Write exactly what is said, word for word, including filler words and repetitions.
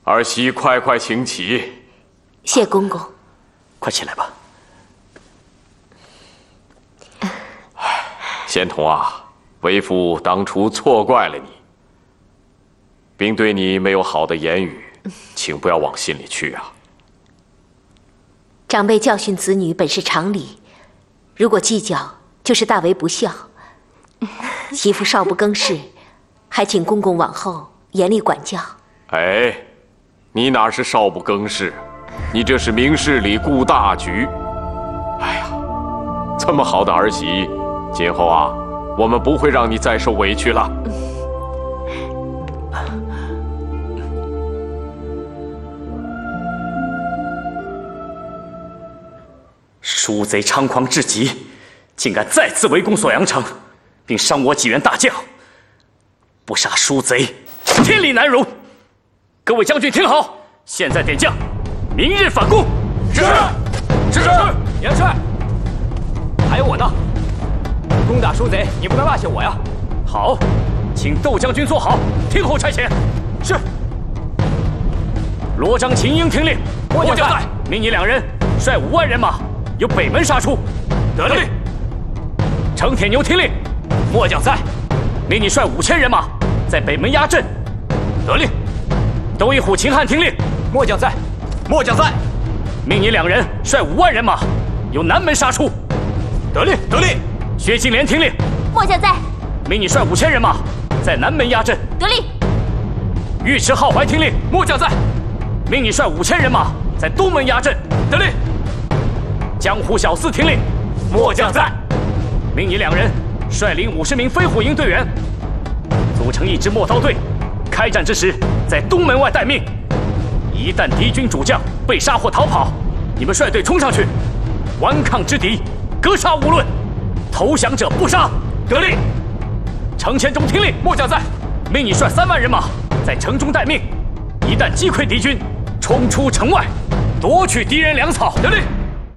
儿媳快快请起。 谢公公。 快起来吧。 仙童啊，为父当初错怪了你，并对你没有好的言语，请不要往心里去啊。 长辈教训子女本是常理，如果计较，就是大为不孝。媳妇少不更事，还请公公往后严厉管教。 哎，你哪是少不更事，你这是明事理顾大局。哎呀，这么好的儿媳，今后啊，我们不会让你再受委屈了。 鼠贼猖狂至极，竟敢再次围攻锁阳城，并伤我几员大将。不杀鼠贼，天理难容。各位将军听好，现在点将，明日反攻。 是，是是。元帅，还有我呢。攻打鼠贼，你不能落下我呀。 好，请窦将军坐好，听候差遣。 是。 罗章、秦英听令。 末将在。 命你两人率五万人马由北门杀出。 得令。 程铁牛听令。 末将在。 命你率五千人马在北门压阵。 得令。 窦一虎、秦汉听令。 末将在。末将在。 命你两人率五万人马由南门杀出。 得令。得令。 薛金莲听令。 末将在。 命你率五千人马在南门压阵。 得令。 尉迟浩怀听令。 末将在。 命你率五千人马在东门压阵。 得令。 江湖小厮听令。 末将在。 命你两人率领五十名飞虎营队员，组成一支陌刀队，开战之时在东门外待命。一旦敌军主将被杀或逃跑，你们率队冲上去，顽抗之敌，格杀无论，投降者不杀。 得令。 程千中听令。 末将在。 命你率三万人马在城中待命，一旦击溃敌军，冲出城外，夺取敌人粮草。 得令。